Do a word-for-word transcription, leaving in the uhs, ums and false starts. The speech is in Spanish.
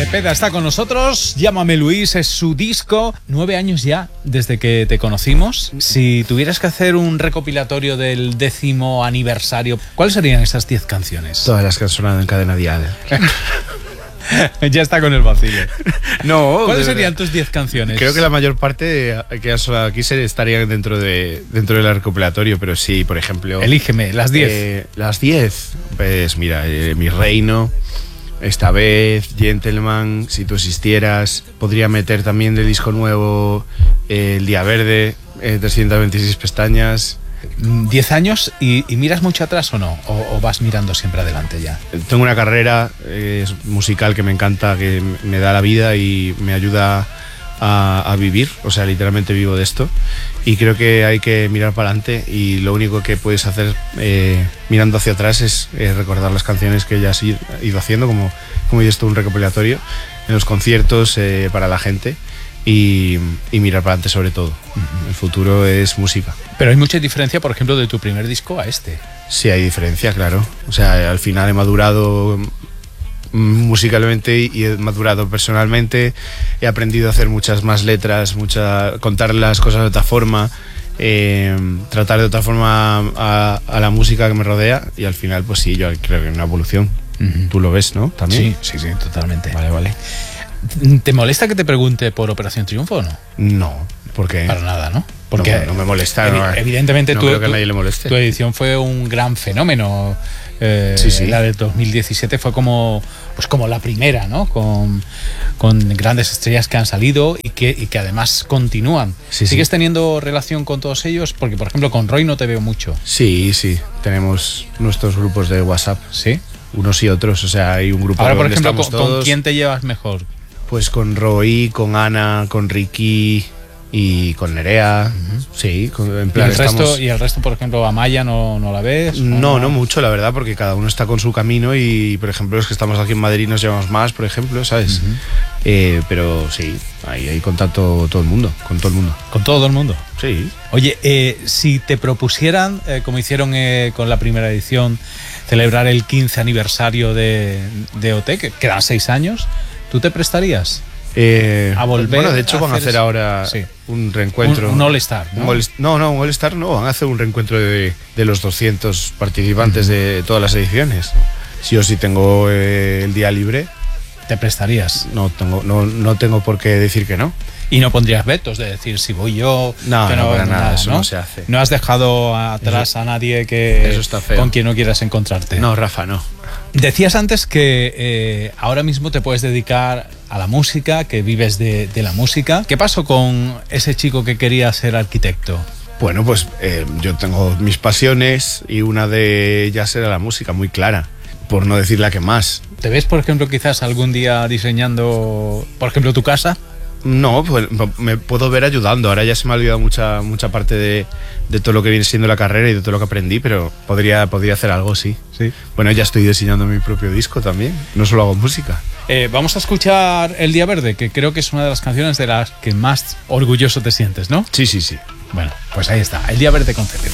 Cepeda está con nosotros, Llámame Luis, es su disco. Nueve años ya desde que te conocimos. Si tuvieras que hacer un recopilatorio del décimo aniversario, ¿cuáles serían esas diez canciones? Todas las que han sonado en Cadena Dial. Ya está con el vacile. No, ¿cuáles serían tus diez canciones? Creo que la mayor parte que han sonado aquí estarían dentro de dentro del recopilatorio, pero sí, por ejemplo... Elígeme, las diez. Eh, las diez, pues mira, eh, Mi Reino, Esta Vez, Gentleman, Si Tú Existieras. Podría meter también del disco nuevo eh, El Día Verde, eh, trescientas veintiséis pestañas. ¿Diez años y, y miras mucho atrás o no? ¿O, o vas mirando siempre adelante ya? Tengo una carrera eh, musical que me encanta, que me da la vida y me ayuda a, a vivir. O sea, literalmente vivo de esto. Y creo que hay que mirar para adelante y lo único que puedes hacer eh, mirando hacia atrás es eh, recordar las canciones que ya has ido haciendo, como, como esto un recopilatorio, en los conciertos, eh, para la gente. Y, y mirar para adelante sobre todo. Uh-huh. El futuro es música. Pero hay mucha diferencia, por ejemplo, de tu primer disco a este. Sí, hay diferencia, claro. O sea, al final he madurado musicalmente y he madurado personalmente. He aprendido a hacer muchas más letras, mucha, contar las cosas de otra forma, eh, tratar de otra forma a, a la música que me rodea. Y al final, pues sí, yo creo que es una evolución. Uh-huh. Tú lo ves, ¿no? También. Sí, sí, sí, totalmente. Vale, vale. ¿Te molesta que te pregunte por Operación Triunfo o no? No, ¿por qué? Para nada, ¿no? Porque no, no me molesta. Evi no, evidentemente no tu, creo que a tu, nadie le moleste. Tu edición fue un gran fenómeno. Eh, sí, sí. La del dos mil diecisiete fue como, pues como la primera, ¿no? Con, con grandes estrellas que han salido y que, y que además continúan. Sí, ¿Sigues sí. teniendo relación con todos ellos? Porque, por ejemplo, con Roy no te veo mucho. Sí, sí. Tenemos nuestros grupos de WhatsApp. ¿Sí? Unos y otros. O sea, hay un grupo Ahora, por donde ejemplo, estamos con, todos. ¿con quién te llevas mejor? Pues con Roy, con Ana, con Ricky y con Nerea. Uh-huh. Sí, con, en plan ¿Y el, resto, estamos... ¿Y el resto, por ejemplo, a Maya no, no la ves? No, no, no mucho, la verdad, porque cada uno está con su camino y, por ejemplo, los que estamos aquí en Madrid nos llevamos más, por ejemplo, ¿sabes? Uh-huh. eh, pero sí, ahí hay contacto todo el mundo, con todo el mundo. ¿Con todo el mundo? Sí. Oye, eh, si te propusieran, eh, como hicieron eh, con la primera edición, celebrar el quince aniversario de, de O T, que quedan seis años, ¿tú te prestarías? Eh, a volver. Bueno, de hecho a van a hacer ahora sí. un reencuentro. Un, un All-Star, ¿no? Un all, no, no, un All-Star no, van a hacer un reencuentro de, de los doscientos participantes uh-huh. de todas las ediciones. Si yo sí tengo eh, el día libre. ¿Te prestarías? No tengo, no, no tengo por qué decir que no. Y no pondrías vetos de decir si voy yo. No, que no, no para nada, nada, eso ¿no? no se hace. No has dejado atrás eso, a nadie que eso está feo. Con quien no quieras encontrarte. No, Rafa, no. Decías antes que eh, ahora mismo te puedes dedicar a la música, que vives de, de la música. ¿Qué pasó con ese chico que quería ser arquitecto? Bueno, pues eh, yo tengo mis pasiones y una de ellas era la música, muy clara, por no decir la que más. ¿Te ves, por ejemplo, quizás algún día diseñando, por ejemplo, tu casa? No, pues me puedo ver ayudando. Ahora ya se me ha olvidado mucha mucha parte de, de todo lo que viene siendo la carrera y de todo lo que aprendí, pero podría, podría hacer algo, sí. sí. Bueno, ya estoy diseñando mi propio disco también, no solo hago música. Eh, vamos a escuchar El Día Verde, que creo que es una de las canciones de las que más orgulloso te sientes, ¿no? Sí, sí, sí. Bueno, pues ahí está, El Día Verde con Cepeda.